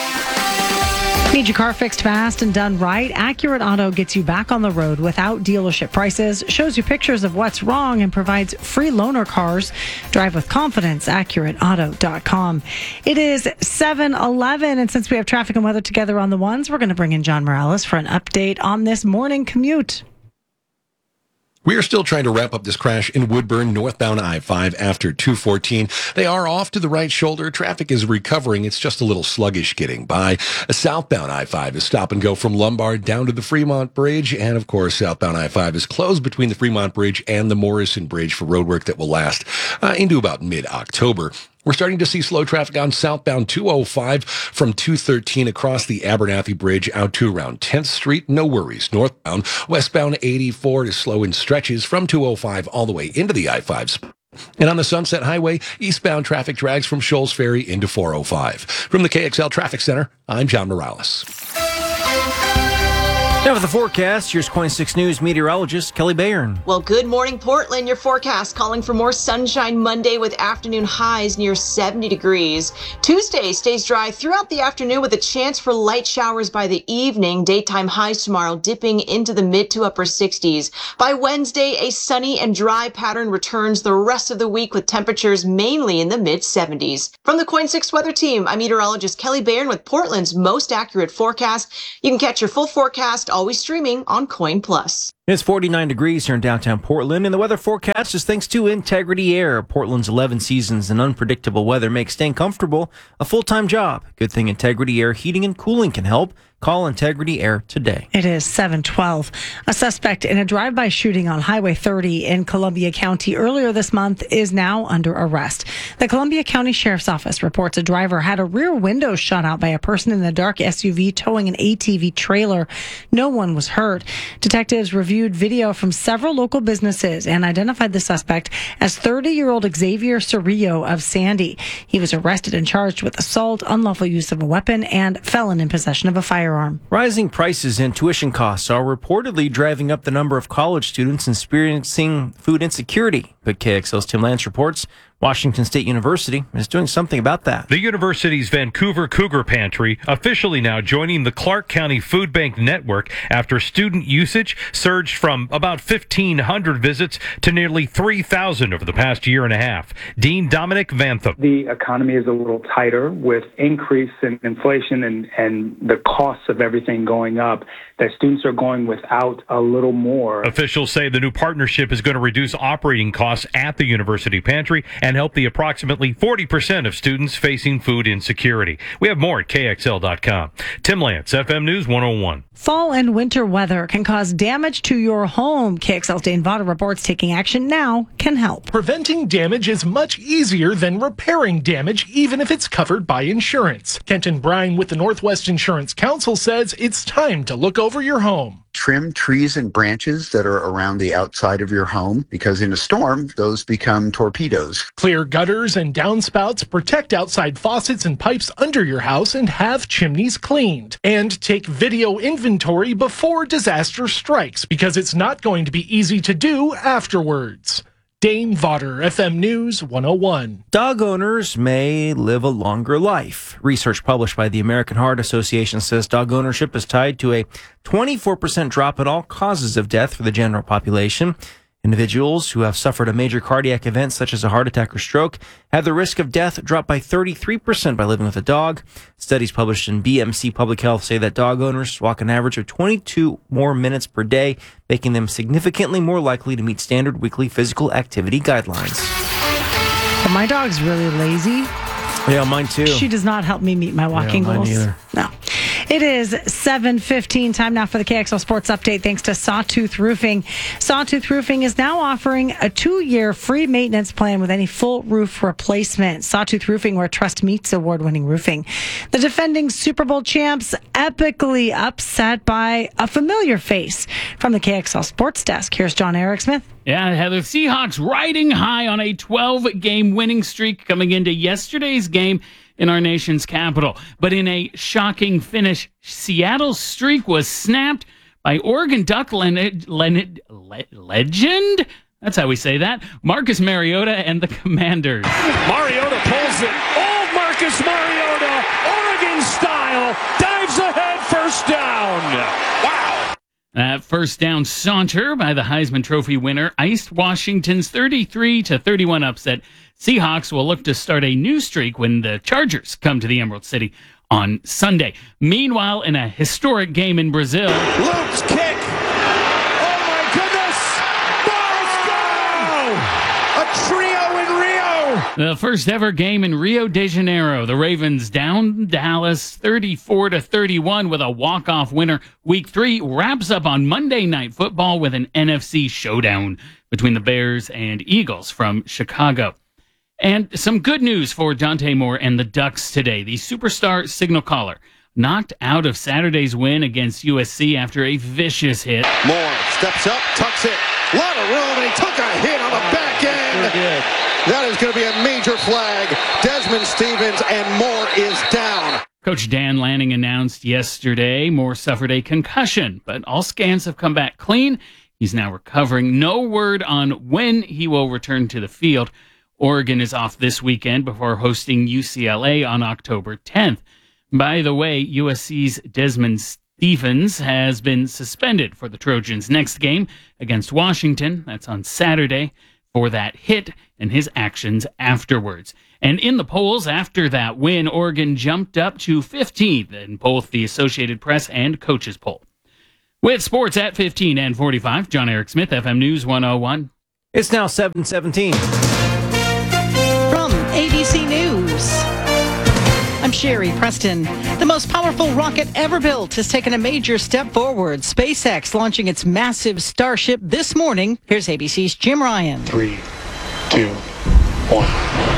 Need your car fixed fast and done right? Accurate Auto gets you back on the road without dealership prices, shows you pictures of what's wrong, and provides free loaner cars. Drive with confidence. AccurateAuto.com. It is 7:11, and since we have traffic and weather together on the ones, we're going to bring in John Morales for an update on this morning commute. We are still trying to wrap up this crash in Woodburn, northbound I-5 after 214. They are off to the right shoulder. Traffic is recovering. It's just a little sluggish getting by. Southbound I-5 is stop and go from Lombard down to the Fremont Bridge. And, of course, southbound I-5 is closed between the Fremont Bridge and the Morrison Bridge for road work that will last into about mid-October. We're starting to see slow traffic on southbound 205 from 213 across the Abernathy Bridge out to around 10th Street. No worries. Northbound, westbound 84 is slow in stretches from 205 all the way into the I-5. And on the Sunset Highway, eastbound traffic drags from Shoals Ferry into 405. From the KXL Traffic Center, I'm John Morales. Now with the forecast, here's KOIN 6 News meteorologist Kelly Bayern. Well, good morning, Portland. Your forecast calling for more sunshine Monday with afternoon highs near 70 degrees. Tuesday stays dry throughout the afternoon with a chance for light showers by the evening. Daytime highs tomorrow dipping into the mid to upper 60s. By Wednesday, a sunny and dry pattern returns the rest of the week with temperatures mainly in the mid 70s. From the KOIN 6 weather team, I'm meteorologist Kelly Bayern with Portland's most accurate forecast. You can catch your full forecast always streaming on KOIN Plus. It's 49 degrees here in downtown Portland, and the weather forecast is thanks to Integrity Air. Portland's 11 seasons and unpredictable weather makes staying comfortable a full-time job. Good thing Integrity Air heating and cooling can help. Call Integrity Air today. It is 7:12. A suspect in a drive-by shooting on Highway 30 in Columbia County earlier this month is now under arrest. The Columbia County Sheriff's Office reports a driver had a rear window shot out by a person in a dark SUV towing an ATV trailer. No one was hurt. Detectives reviewed video from several local businesses and identified the suspect as 30-year-old Xavier Cerrillo of Sandy. He was arrested and charged with assault, unlawful use of a weapon, and felon in possession of a firearm. Rising prices and tuition costs are reportedly driving up the number of college students experiencing food insecurity. But KXL's Tim Lance reports Washington State University is doing something about that. The university's Vancouver Cougar Pantry officially now joining the Clark County Food Bank network after student usage surged from about 1,500 visits to nearly 3,000 over the past year and a half. Dean Dominic Vantham. The economy is a little tighter with increase in inflation and the costs of everything going up, that students are going without a little more. Officials say the new partnership is going to reduce operating costs at the university pantry and help the approximately 40% of students facing food insecurity. We have more at KXL.com. Tim Lance, FM News 101. Fall and winter weather can cause damage to your home. KXL's Dane Vada reports taking action now can help. Preventing damage is much easier than repairing damage, even if it's covered by insurance. Kenton Bryan with the Northwest Insurance Council says it's time to look over your home. Trim trees and branches that are around the outside of your home, because in a storm, those become torpedoes. Clear gutters and downspouts, protect outside faucets and pipes under your house, and have chimneys cleaned. And take video inventory before disaster strikes, because it's not going to be easy to do afterwards. Dane Vaughter, FM News 101. Dog owners may live a longer life. Research published by the American Heart Association says dog ownership is tied to a 24% drop in all causes of death for the general population. Individuals who have suffered a major cardiac event such as a heart attack or stroke have the risk of death dropped by 33% by living with a dog. Studies published in BMC Public Health say that dog owners walk an average of 22 more minutes per day, making them significantly more likely to meet standard weekly physical activity guidelines. But my dog's really lazy. Yeah, mine too. She does not help me meet my walking mine goals. Either. No. It is 7:15. Time now for the KXL Sports Update thanks to Sawtooth Roofing. Sawtooth Roofing is now offering a 2-year free maintenance plan with any full roof replacement. Sawtooth Roofing, where trust meets award-winning roofing. The defending Super Bowl champs epically upset by a familiar face. From the KXL Sports Desk, here's John Eric Smith. Yeah, Heather, Seahawks riding high on a 12-game winning streak coming into yesterday's game in our nation's capital. But in a shocking finish, Seattle's streak was snapped by Oregon Duck legend, that's how we say that, Marcus Mariota and the Commanders. Mariota pulls it. Oh, Marcus Mariota, Oregon style, dives ahead, first down. Wow. That first down saunter by the Heisman Trophy winner iced Washington's 33-31 upset. Seahawks will look to start a new streak when the Chargers come to the Emerald City on Sunday. Meanwhile, in a historic game in Brazil, Luke's kick. Oh my goodness! Let's go! A trio in Rio. The first ever game in Rio de Janeiro. The Ravens down Dallas 34-31 with a walk-off winner. Week 3 wraps up on Monday Night Football with an NFC showdown between the Bears and Eagles from Chicago. And some good news for Dante Moore and the Ducks today. The superstar signal caller knocked out of Saturday's win against USC after a vicious hit. Moore steps up, tucks it. A lot of room, and he took a hit on the back end. That is going to be a major flag. Desmond Stevens, and Moore is down. Coach Dan Lanning announced yesterday Moore suffered a concussion, but all scans have come back clean. He's now recovering. No word on when he will return to the field. Oregon is off this weekend before hosting UCLA on October 10th. By the way, USC's Desmond Stevens has been suspended for the Trojans' next game against Washington. That's on Saturday for that hit and his actions afterwards. And in the polls after that win, Oregon jumped up to 15th in both the Associated Press and Coaches poll. With sports at 15 and 45, John Eric Smith, FM News 101. It's now 7:17. From ABC News, I'm Sherry Preston. The most powerful rocket ever built has taken a major step forward. SpaceX launching its massive Starship this morning. Here's ABC's Jim Ryan. 3, 2, 1.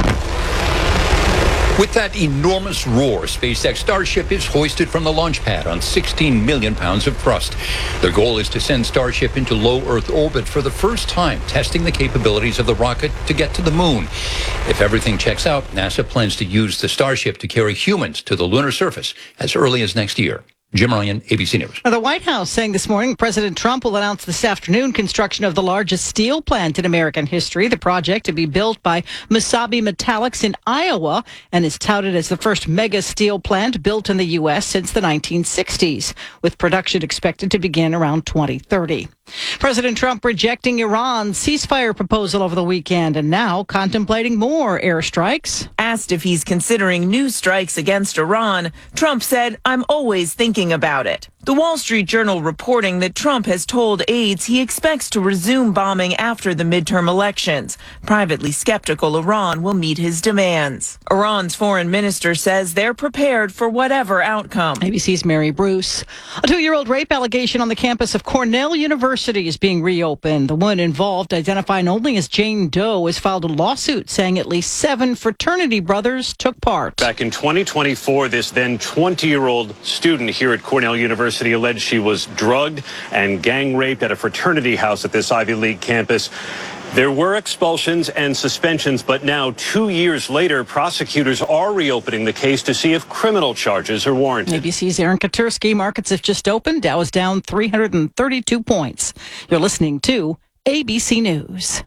With that enormous roar, SpaceX Starship is hoisted from the launch pad on 16 million pounds of thrust. Their goal is to send Starship into low Earth orbit for the first time, testing the capabilities of the rocket to get to the moon. If everything checks out, NASA plans to use the Starship to carry humans to the lunar surface as early as next year. Jim Ryan, ABC News. The White House saying this morning President Trump will announce this afternoon construction of the largest steel plant in American history. The project to be built by Mesabi Metallics in Iowa and is touted as the first mega steel plant built in the U.S. since the 1960s, with production expected to begin around 2030. President Trump rejecting Iran's ceasefire proposal over the weekend and now contemplating more airstrikes. Asked if he's considering new strikes against Iran, Trump said, "I'm always thinking about it." The Wall Street Journal reporting that Trump has told aides he expects to resume bombing after the midterm elections. Privately skeptical Iran will meet his demands. Iran's foreign minister says they're prepared for whatever outcome. ABC's Mary Bruce. A 2-year-old rape allegation on the campus of Cornell University is being reopened. The one involved, identified only as Jane Doe, has filed a lawsuit saying at least 7 fraternity brothers took part. Back in 2024, this then 20-year-old student here at Cornell University alleged she was drugged and gang raped at a fraternity house at this Ivy League campus. There were expulsions and suspensions, but now 2 years later, prosecutors are reopening the case to see if criminal charges are warranted. ABC's Aaron Katursky. Markets have just opened. Dow is down 332 points. You're listening to ABC News.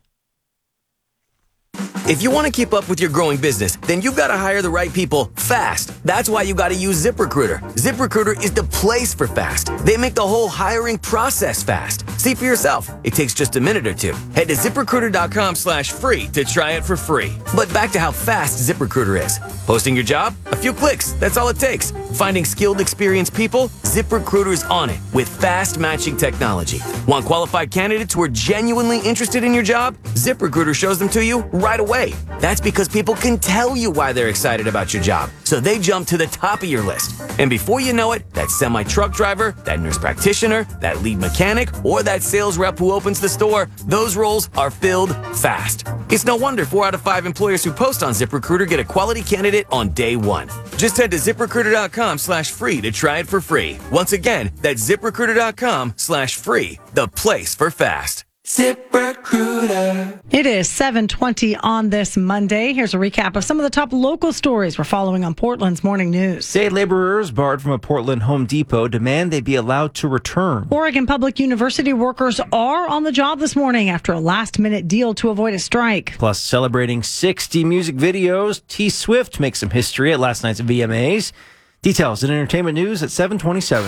If you want to keep up with your growing business, then you've got to hire the right people fast. That's why you got to use ZipRecruiter. ZipRecruiter is the place for fast. They make the whole hiring process fast. See for yourself. It takes just a minute or two. Head to ZipRecruiter.com/free to try it for free. But back to how fast ZipRecruiter is. Posting your job? A few clicks. That's all it takes. Finding skilled, experienced people? ZipRecruiter's on it with fast matching technology. Want qualified candidates who are genuinely interested in your job? ZipRecruiter shows them to you right away. That's because people can tell you why they're excited about your job. So they jump to the top of your list. And before you know it, that semi-truck driver, that nurse practitioner, that lead mechanic, or that sales rep who opens the store, those roles are filled fast. It's no wonder 4 out of 5 employers who post on ZipRecruiter get a quality candidate on day one. Just head to ZipRecruiter.com/free to try it for free. Once again, that's ZipRecruiter.com/free, the place for fast. ZipRecruiter. It is 7:20 on this Monday. Here's a recap of some of the top local stories we're following on Portland's Morning News. Day laborers barred from a Portland Home Depot demand they be allowed to return. Oregon Public University workers are on the job this morning after a last-minute deal to avoid a strike. Plus, celebrating 60 music videos, T Swift makes some history at last night's VMAs. Details in entertainment news at 7:27.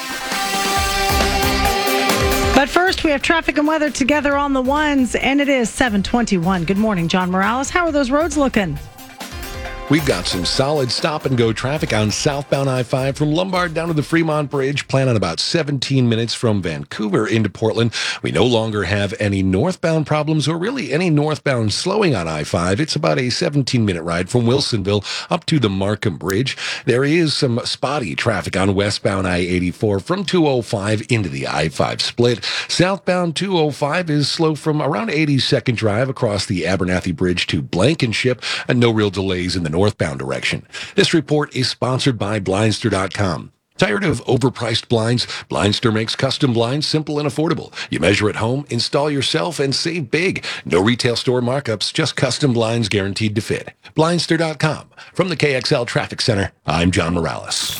But first, we have traffic and weather together on the ones, and it is 7:21. Good morning, John Morales. How are those roads looking? We've got some solid stop-and-go traffic on southbound I-5 from Lombard down to the Fremont Bridge. Plan on about 17 minutes from Vancouver into Portland. We no longer have any northbound problems or really any northbound slowing on I-5. It's about a 17-minute ride from Wilsonville up to the Markham Bridge. There is some spotty traffic on westbound I-84 from 205 into the I-5 split. Southbound 205 is slow from around 82nd Drive across the Abernathy Bridge to Blankenship, and no real delays in the northbound direction. This report is sponsored by Blindster.com. Tired of overpriced blinds? Blindster makes custom blinds simple and affordable. You measure at home, install yourself, and save big. No retail store markups, just custom blinds guaranteed to fit. Blindster.com. From the KXL Traffic Center, I'm John Morales.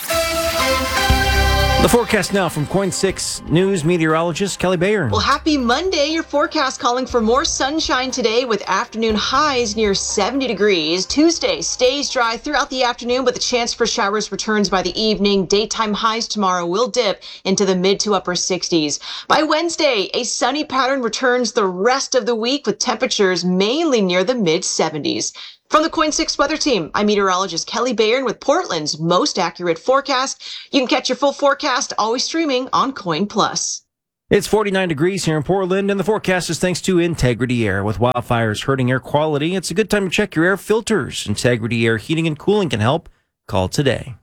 The forecast now from Coin 6 News meteorologist Kelly Bayer. Well, happy Monday. Your forecast calling for more sunshine today with afternoon highs near 70 degrees. Tuesday stays dry throughout the afternoon, but the chance for showers returns by the evening. Daytime highs tomorrow will dip into the mid to upper 60s. By Wednesday, a sunny pattern returns the rest of the week with temperatures mainly near the mid 70s. From the Coin 6 Weather Team, I'm meteorologist Kelly Bayern with Portland's most accurate forecast. You can catch your full forecast always streaming on Coin Plus. It's 49 degrees here in Portland, and the forecast is thanks to Integrity Air. With wildfires hurting air quality, it's a good time to check your air filters. Integrity Air Heating and Cooling can help. Call today.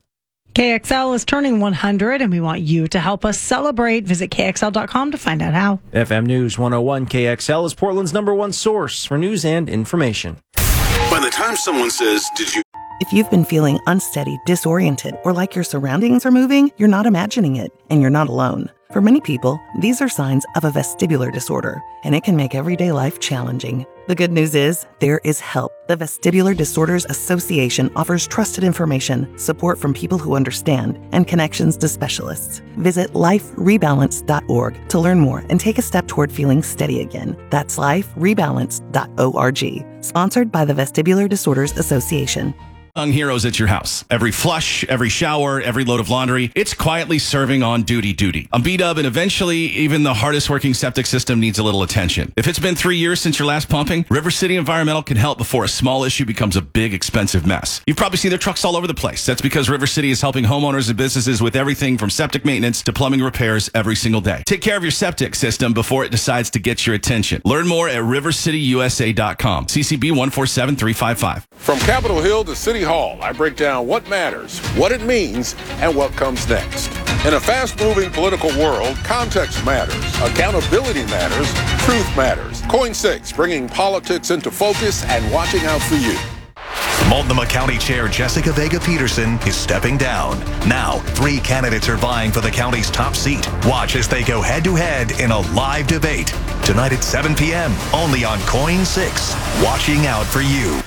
KXL is turning 100, and we want you to help us celebrate. Visit KXL.com to find out how. FM News 101 KXL is Portland's #1 source for news and information. By the time someone says, "Did you?" If you've been feeling unsteady, disoriented, or like your surroundings are moving, you're not imagining it, and you're not alone. For many people, these are signs of a vestibular disorder, and it can make everyday life challenging. The good news is, there is help. The Vestibular Disorders Association offers trusted information, support from people who understand, and connections to specialists. Visit liferebalance.org to learn more and take a step toward feeling steady again. That's liferebalance.org. Sponsored by the Vestibular Disorders Association. Heroes at your house. Every flush, every shower, every load of laundry, it's quietly serving on duty. A B-dub, and eventually even the hardest working septic system needs a little attention. If it's been 3 years since your last pumping, River City Environmental can help before a small issue becomes a big, expensive mess. You've probably seen their trucks all over the place. That's because River City is helping homeowners and businesses with everything from septic maintenance to plumbing repairs every single day. Take care of your septic system before it decides to get your attention. Learn more at rivercityusa.com. CCB 147355. From Capitol Hill to City Hall, I break down what matters, what it means, and what comes next. In a fast-moving political world, context matters, accountability matters, truth matters. Coin 6, bringing politics into focus and watching out for you. Multnomah County Chair Jessica Vega Peterson is stepping down. Now, 3 candidates are vying for the county's top seat. Watch as they go head-to-head in a live debate. Tonight at 7 p.m., only on Coin 6. Watching out for you.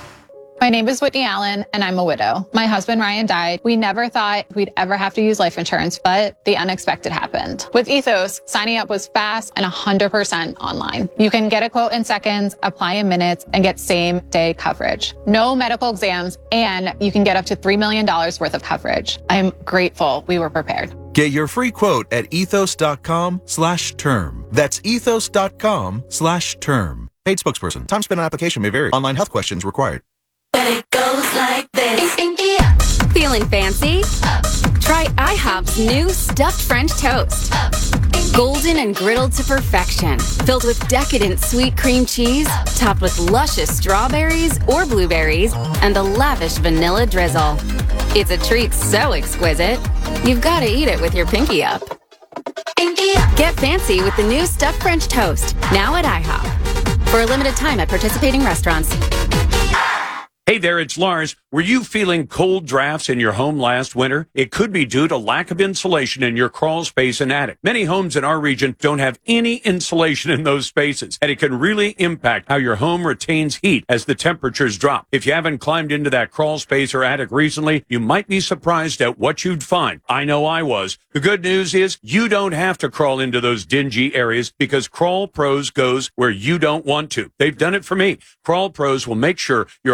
My name is Whitney Allen, and I'm a widow. My husband, Ryan, died. We never thought we'd ever have to use life insurance, but the unexpected happened. With Ethos, signing up was fast and 100% online. You can get a quote in seconds, apply in minutes, and get same-day coverage. No medical exams, and you can get up to $3 million worth of coverage. I'm grateful we were prepared. Get your free quote at ethos.com/term. That's ethos.com/term. Paid spokesperson. Time spent on application may vary. Online health questions required. But it goes like this. Feeling fancy? Try IHOP's new stuffed French toast. Golden and griddled to perfection. Filled with decadent sweet cream cheese, topped with luscious strawberries or blueberries, and a lavish vanilla drizzle. It's a treat so exquisite, you've got to eat it with your pinky up. Get fancy with the new stuffed French toast, now at IHOP. For a limited time at participating restaurants. Hey there, it's Lars. Were you feeling cold drafts in your home last winter? It could be due to lack of insulation in your crawl space and attic. Many homes in our region don't have any insulation in those spaces, and it can really impact how your home retains heat as the temperatures drop. If you haven't climbed into that crawl space or attic recently, you might be surprised at what you'd find. I know I was. The good news is you don't have to crawl into those dingy areas because Crawl Pros goes where you don't want to. They've done it for me. Crawl Pros will make sure your home is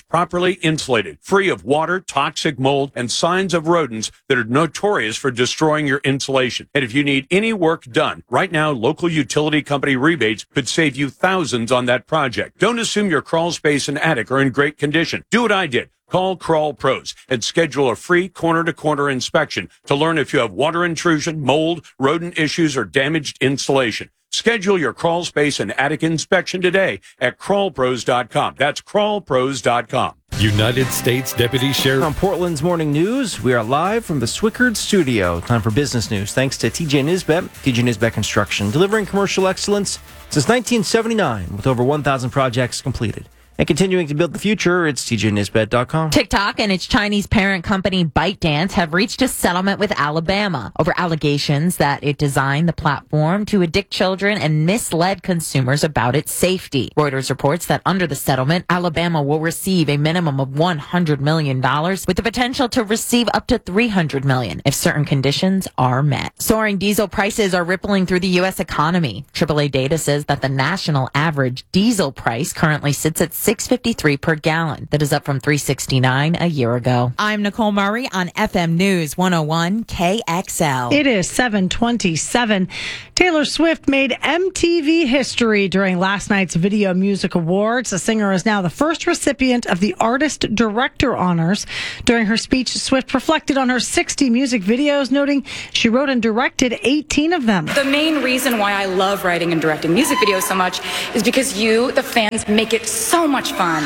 properly insulated, free of water, toxic mold, and signs of rodents that are notorious for destroying your insulation. And if you need any work done, right now, local utility company rebates could save you thousands on that project. Don't assume your crawl space and attic are in great condition. Do what I did. Call Crawl Pros and schedule a free corner-to-corner inspection to learn if you have water intrusion, mold, rodent issues, or damaged insulation. Schedule your crawl space and attic inspection today at crawlpros.com. That's crawlpros.com. United States Deputy Sheriff. On Portland's Morning News, we are live from the Swickard Studio. Time for business news. Thanks to TJ Nisbet, TJ Nisbet Construction, delivering commercial excellence since 1979 with over 1,000 projects completed. And continuing to build the future, it's tjnisbet.com. TikTok and its Chinese parent company ByteDance have reached a settlement with Alabama over allegations that it designed the platform to addict children and misled consumers about its safety. Reuters reports that under the settlement, Alabama will receive a minimum of $100 million with the potential to receive up to $300 million if certain conditions are met. Soaring diesel prices are rippling through the U.S. economy. AAA data says that the national average diesel price currently sits at $6.53 per gallon. That is up from $3.69 a year ago. I'm Nicole Murray on FM News 101 KXL. It is 7:27. Taylor Swift made MTV history during last night's Video Music Awards. The singer is now the first recipient of the Artist Director honors. During her speech, Swift reflected on her 60 music videos, noting she wrote and directed 18 of them. The main reason why I love writing and directing music videos so much is because you, the fans, make it so much fun.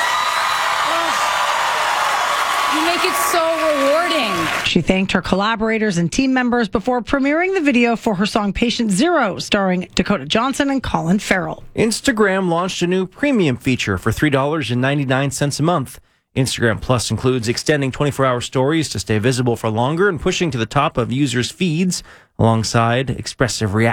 You make it so rewarding. She thanked her collaborators and team members before premiering the video for her song Patient Zero, starring Dakota Johnson and Colin Farrell. Instagram launched a new premium feature for $3.99 a month. Instagram Plus includes extending 24-hour stories to stay visible for longer and pushing to the top of users' feeds alongside expressive reactions.